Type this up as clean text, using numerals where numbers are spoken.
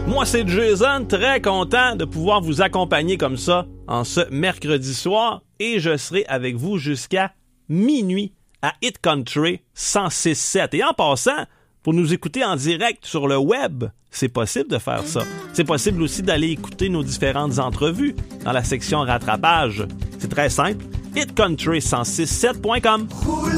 Moi, c'est Jason, très content de pouvoir vous accompagner comme ça en ce mercredi soir et je serai avec vous jusqu'à minuit à Hit Country 106.7. Et en passant, pour nous écouter en direct sur le web, c'est possible de faire ça. C'est possible aussi d'aller écouter nos différentes entrevues dans la section rattrapage. C'est très simple, hitcountry1067.com.